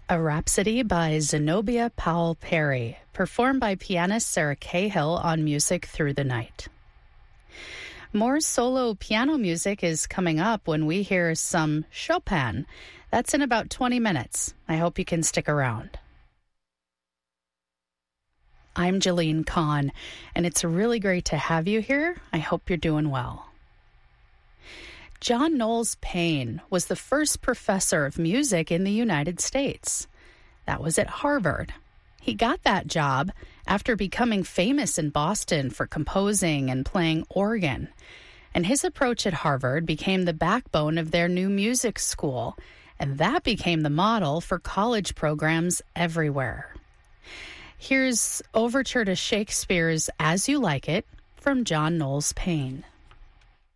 A Rhapsody by Zenobia Powell Perry, performed by pianist Sarah Cahill on Music Through the Night. More solo piano music is coming up when we hear some Chopin. That's in about 20 minutes. I hope you can stick around. I'm Jeline Kahn, and it's really great to have you here. I hope you're doing well. John Knowles Paine was the first professor of music in the United States. That was at Harvard. He got that job after becoming famous in Boston for composing and playing organ. And his approach at Harvard became the backbone of their new music school, and that became the model for college programs everywhere. Here's Overture to Shakespeare's As You Like It from John Knowles Paine.